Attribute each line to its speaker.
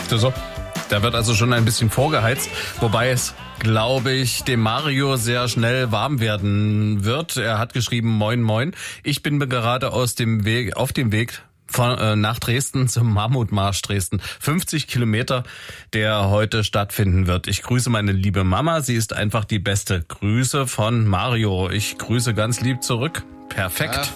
Speaker 1: So, da wird also schon ein bisschen vorgeheizt, wobei es, glaube ich, dem Mario sehr schnell warm werden wird. Er hat geschrieben, moin, moin. Ich bin gerade auf dem Weg nach Dresden zum Mammutmarsch Dresden. 50 Kilometer, der heute stattfinden wird. Ich grüße meine liebe Mama. Sie ist einfach die Beste. Grüße von Mario. Ich grüße ganz lieb zurück. Perfekt.